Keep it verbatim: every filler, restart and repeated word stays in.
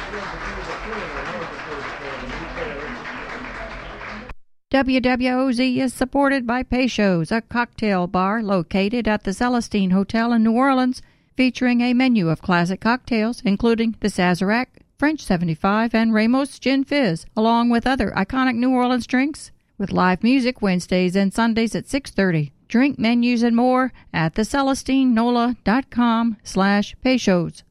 W W O Z is supported by Peychaud's, a cocktail bar located at the Celestine Hotel in New Orleans, featuring a menu of classic cocktails, including the Sazerac, French seventy-five, and Ramos Gin Fizz, along with other iconic New Orleans drinks, with live music Wednesdays and Sundays at six thirty. Drink menus and more at the celestine nola dot com slash Peychaud's.